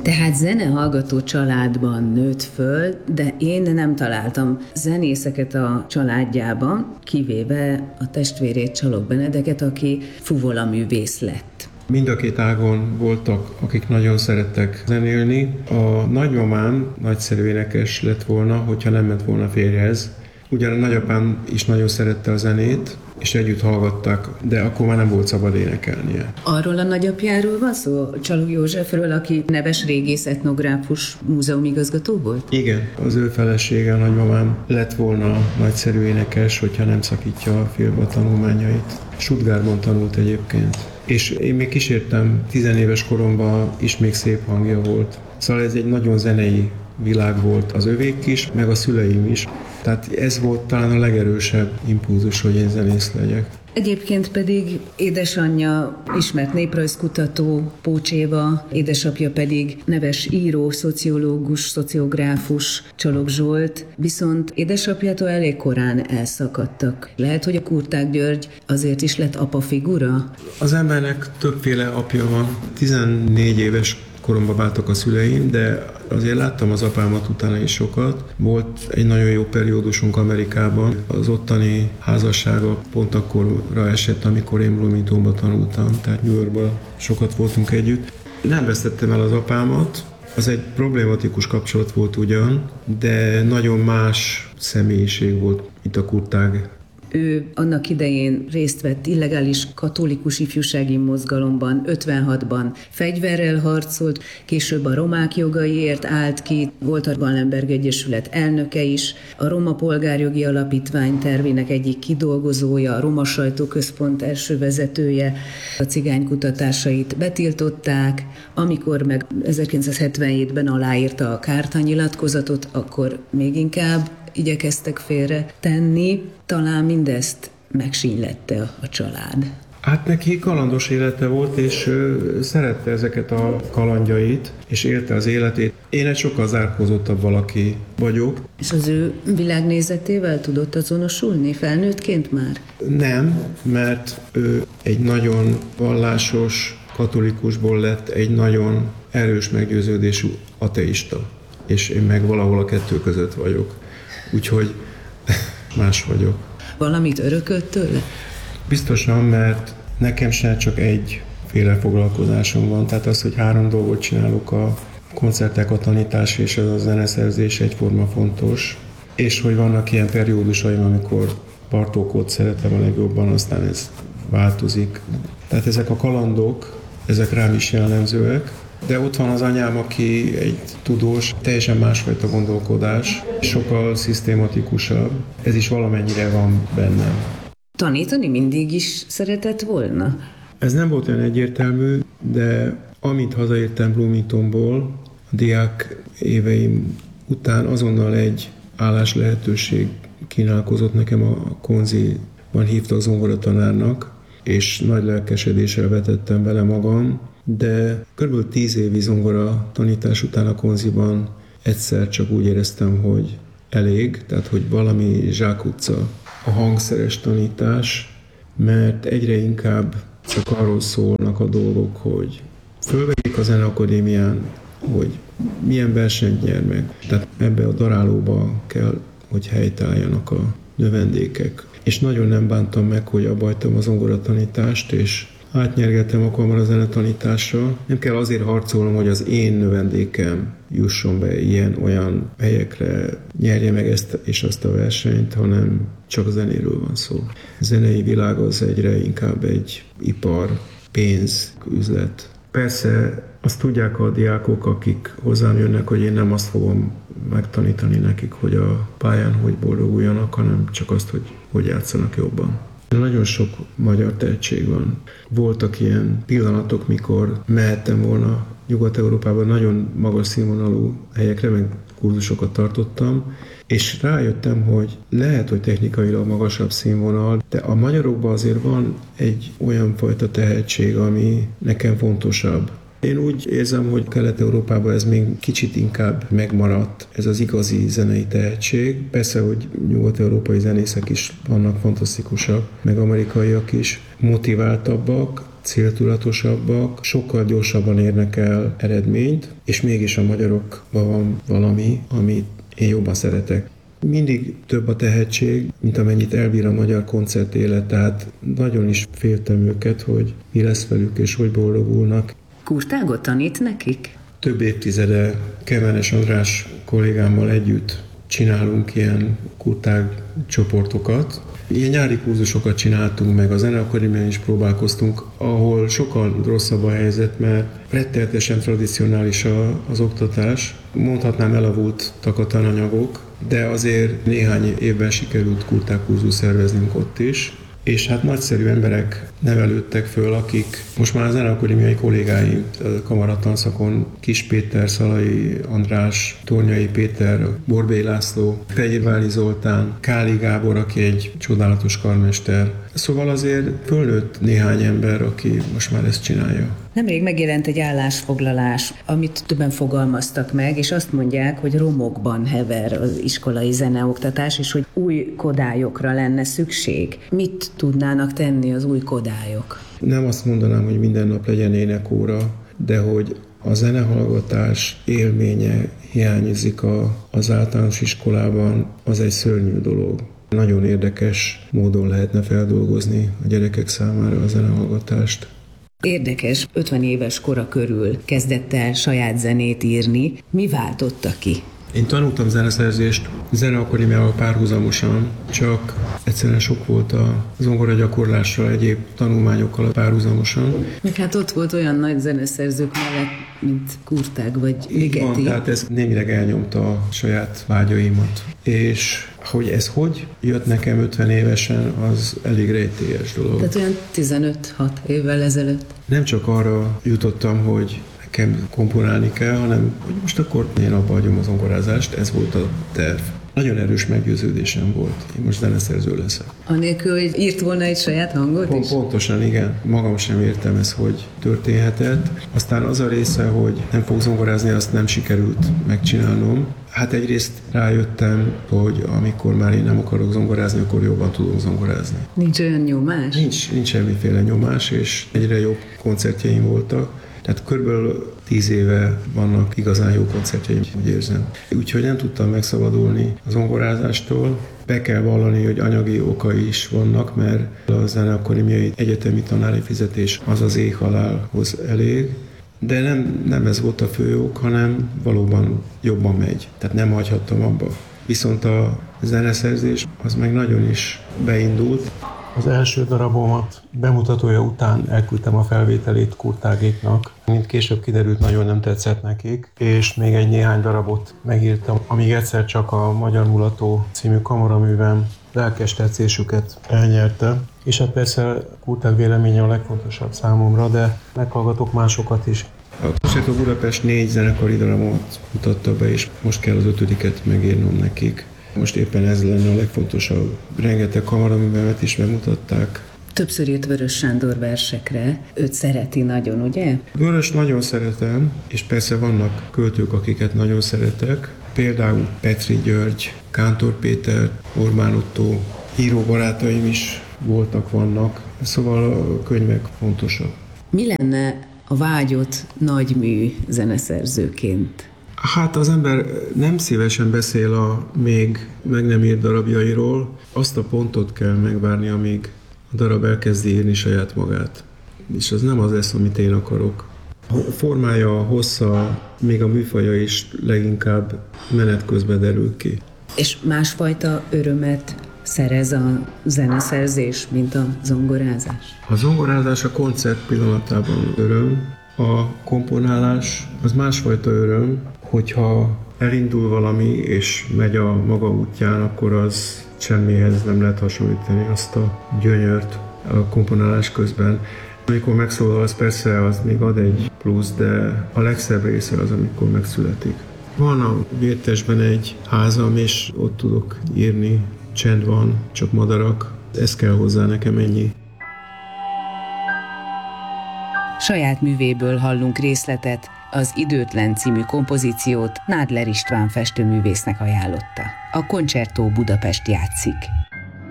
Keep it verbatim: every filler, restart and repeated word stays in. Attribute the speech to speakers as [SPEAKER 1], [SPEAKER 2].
[SPEAKER 1] Tehát zenehallgató családban nőtt föl, de én nem találtam zenészeket a családjában, kivéve a testvérét, Csalog Benedeket, aki fuvolaművész lett.
[SPEAKER 2] Mind a két ágon voltak, akik nagyon szerettek zenélni. A nagymamám nagyszerű énekes lett volna, hogyha nem ment volna férjhez. Ugyan a nagyapám is nagyon szerette a zenét, és együtt hallgatták, de akkor már nem volt szabad énekelnie.
[SPEAKER 1] Arról a nagyapjáról van szó, Csalog Józsefről, aki neves régész etnográfus múzeumigazgató volt?
[SPEAKER 2] Igen, az ő felesége, a nagymamám lett volna nagyszerű énekes, hogyha nem szakítja a félbe a tanulmányait. Stuttgartban tanult egyébként. És én még kísértem, tizenéves koromban is még szép hangja volt. Szóval ez egy nagyon zenei világ volt az övék is, meg a szüleim is. Tehát ez volt talán a legerősebb impulzus, hogy én zenész legyek.
[SPEAKER 1] Egyébként pedig édesanyja ismert néprajzkutató, Pócs Éva, édesapja pedig neves író, szociológus, szociográfus, Csalog Zsolt, viszont édesapjától elég korán elszakadtak. Lehet, hogy a Kurták György azért is lett apa figura?
[SPEAKER 2] Az embernek többféle apja van. tizennégy éves koromban váltak a szüleim, de azért láttam az apámat utána is sokat. Volt egy nagyon jó periódusunk Amerikában. Az ottani házassága pont akkorra esett, amikor én Bloomingtonban tanultam, tehát New Yorkban sokat voltunk együtt. Nem vesztettem el az apámat, az egy problématikus kapcsolat volt ugyan, de nagyon más személyiség volt, mint a Kurták.
[SPEAKER 1] Ő annak idején részt vett illegális katolikus ifjúsági mozgalomban, ötvenhatban fegyverrel harcolt, később a romák jogaiért állt ki, volt a Wallenberg Egyesület elnöke is, a Roma Polgárjogi Alapítvány tervének egyik kidolgozója, a Roma Sajtóközpont első vezetője, a cigánykutatásait betiltották, amikor meg ezerkilencszázhetvenhétben aláírta a Kárta nyilatkozatot, akkor még inkább igyekeztek félre tenni, talán mindezt megsínylette a család.
[SPEAKER 2] Hát neki kalandos élete volt, és ő szerette ezeket a kalandjait, és élte az életét. Én egy sokkal zárkózottabb valaki vagyok.
[SPEAKER 1] És az ő világnézetével tudott azonosulni felnőttként már?
[SPEAKER 2] Nem, mert ő egy nagyon vallásos katolikusból lett egy nagyon erős meggyőződésű ateista, és én meg valahol a kettő között vagyok. Úgyhogy más vagyok.
[SPEAKER 1] Valamit örökölt tőle?
[SPEAKER 2] Biztosan, mert nekem sem csak egyféle foglalkozásom van. Tehát az, hogy három dolgot csinálok, a koncertek, a tanítás és a zeneszerzés egyforma fontos. És hogy vannak ilyen periódusaim, amikor Bartókot szeretem a legjobban, aztán ez változik. Tehát ezek a kalandok, ezek rám is jellemzőek. De ott van az anyám, aki egy tudós, teljesen másfajta gondolkodás, sokkal szisztématikusabb. Ez is valamennyire van bennem.
[SPEAKER 1] Tanítani mindig is szeretett volna?
[SPEAKER 2] Ez nem volt olyan egyértelmű, de amint hazaértem Bloomingtonból, a diák éveim után azonnal egy állás lehetőség kínálkozott nekem, a Konziban hívtak zongoratanárnak, és nagy lelkesedéssel vetettem bele magam, de kb. tíz évi zongora tanítás után a Konziban egyszer csak úgy éreztem, hogy elég, tehát hogy valami zsákutca a hangszeres tanítás, mert egyre inkább csak arról szólnak a dolgok, hogy fölvegyék a Zeneakadémián, hogy milyen versenyt nyer meg. Tehát ebbe a darálóba kell, hogy helytálljanak a növendékek. És nagyon nem bántam meg, hogy abba hagytam a zongoratanítást, és átnyergettem a kamara zenetanításra. Nem kell azért harcolnom, hogy az én növendékem jusson be ilyen-olyan helyekre, nyerje meg ezt és azt a versenyt, hanem csak a zenéről van szó. A zenei világ az egyre inkább egy ipar, pénz, üzlet. Persze azt tudják a diákok, akik hozzám jönnek, hogy én nem azt fogom megtanítani nekik, hogy a pályán hogy boldoguljanak, hanem csak azt, hogy hogy játszanak jobban. Nagyon sok magyar tehetség van. Voltak ilyen pillanatok, mikor mehettem volna Nyugat-Európában, nagyon magas színvonalú helyekre, meg kurzusokat tartottam, és rájöttem, hogy lehet, hogy technikailag magasabb színvonal, de a magyarokban azért van egy olyan fajta tehetség, ami nekem fontosabb. Én úgy érzem, hogy Kelet-Európában ez még kicsit inkább megmaradt, ez az igazi zenei tehetség. Persze, hogy nyugat-európai zenészek is vannak fantasztikusak, meg amerikaiak is, motiváltabbak, céltudatosabbak, sokkal gyorsabban érnek el eredményt, és mégis a magyarokban van valami, amit én jobban szeretek. Mindig több a tehetség, mint amennyit elbír a magyar koncertélet, tehát nagyon is féltem őket, hogy mi lesz velük, és hogy boldogulnak.
[SPEAKER 1] Kurtágot tanít nekik?
[SPEAKER 2] Több évtizede Kemenes András kollégámmal együtt csinálunk ilyen kurtág csoportokat. Ilyen nyári kurzusokat csináltunk meg, a Zeneakadémián is próbálkoztunk, ahol sokkal rosszabb a helyzet, mert rettenetesen tradicionális az oktatás. Mondhatnám, elavultak a tananyagok, de azért néhány évben sikerült kurtág kurzus szerveznünk ott is. És hát nagyszerű emberek nevelődtek föl, akik most már a Zeneakadémiai kollégáim, kamaratanszakon Kis Péter, Szalai András, Tornyai Péter, Borbély László, Fehérvári Zoltán, Káli Gábor, aki egy csodálatos karmester. Szóval azért fölnőtt néhány ember, aki most már ezt csinálja.
[SPEAKER 1] Nemrég megjelent egy állásfoglalás, amit többen fogalmaztak meg, és azt mondják, hogy romokban hever az iskolai zeneoktatás, és hogy új kodályokra lenne szükség. Mit tudnának tenni az új kodályok?
[SPEAKER 2] Nem azt mondanám, hogy minden nap legyen énekóra, de hogy a zenehallgatás élménye hiányozik a, az általános iskolában, az egy szörnyű dolog. Nagyon érdekes módon lehetne feldolgozni a gyerekek számára a zenehallgatást.
[SPEAKER 1] Érdekes, ötven éves kora körül kezdett el saját zenét írni. Mi váltotta ki?
[SPEAKER 2] Én tanultam zeneszerzést Zeneakadémiával párhuzamosan, csak egyszerűen sok volt a zongora gyakorlással, egyéb tanulmányokkal párhuzamosan.
[SPEAKER 1] Meg hát ott volt olyan nagy zeneszerzők mellett, mint Kurtág vagy Ligeti.
[SPEAKER 2] Van, tehát ez némileg elnyomta a saját vágyaimat. És hogy ez hogy jött nekem ötven évesen, az elég rejtélyes dolog.
[SPEAKER 1] Tehát olyan tizenöt-hat évvel ezelőtt.
[SPEAKER 2] Nem csak arra jutottam, hogy nekem komponálni kell, hanem hogy most akkor én abba hagyom az zongorázást, ez volt a terv. Nagyon erős meggyőződésem volt, én most zeneszerző leszek.
[SPEAKER 1] Anélkül, hogy írt volna egy saját hangot
[SPEAKER 2] Pont,
[SPEAKER 1] is?
[SPEAKER 2] Pontosan, igen. Magam sem értem ez, hogy történhetett. Aztán az a része, hogy nem fog zongorázni, azt nem sikerült megcsinálnom. Hát egyrészt rájöttem, hogy amikor már én nem akarok zongorázni, akkor jobban tudok zongorázni.
[SPEAKER 1] Nincs olyan nyomás?
[SPEAKER 2] Nincs, nincs semmiféle nyomás, és egyre jobb koncertjeim voltak. Tehát körülbelül tíz éve vannak igazán jó koncertjeim, úgy érzem. Úgyhogy nem tudtam megszabadulni a zongorázástól. Be kell vallani, hogy anyagi okai is vannak, mert a Zeneakadémiai egyetemi tanári fizetés az az éhhalálhoz elég. De nem, nem ez volt a fő ok, hanem valóban jobban megy. Tehát nem hagyhattam abba. Viszont a zeneszerzés az meg nagyon is beindult. Az első darabomat bemutatója után elküldtem a felvételét Kurtágéknak. Mint később kiderült, nagyon nem tetszett nekik, és még egy néhány darabot megírtam, amíg egyszer csak a Magyar Mulató című kamaraművem lelkes tetszésüket elnyerte. És hát persze Kurtág véleménye a legfontosabb számomra, de meghallgatok másokat is. A Concerto Budapest négy zenekari darabot mutatta be, és most kell az ötödiket megírnom nekik. Most éppen ez lenne a legfontosabb. Rengeteg kamaraművemet is bemutatták.
[SPEAKER 1] Többször írt Vörös Sándor versekre. Őt szereti nagyon, ugye?
[SPEAKER 2] Vörös nagyon szeretem, és persze vannak költők, akiket nagyon szeretek. Például Petri György, Kántor Péter, Orbán Ottó, íróbarátaim is voltak, vannak. Szóval a könyvek fontosak.
[SPEAKER 1] Mi lenne a vágyott nagymű zeneszerzőként?
[SPEAKER 2] Hát az ember nem szívesen beszél a még meg nem írt darabjairól, azt a pontot kell megvárni, amíg a darab elkezdi írni saját magát. És az nem az lesz, amit én akarok. A formája, a hossza, még a műfaja is leginkább menet közben derül ki.
[SPEAKER 1] És másfajta örömet szerez a zeneszerzés, mint a zongorázás?
[SPEAKER 2] A zongorázás a koncert pillanatában öröm, a komponálás az másfajta öröm, hogyha elindul valami és megy a maga útján, akkor az semmihez nem lehet hasonlítani azt a gyönyört a komponálás közben. Amikor megszólal, az persze az még ad egy plusz, de a legszebb része az, amikor megszületik. Van a Vértesben egy házam, és ott tudok írni, csend van, csak madarak, ez kell hozzá nekem, ennyi.
[SPEAKER 1] Saját művéből hallunk részletet, az Időtlen című kompozíciót Nádler István festőművésznek ajánlotta. A Concerto Budapest játszik.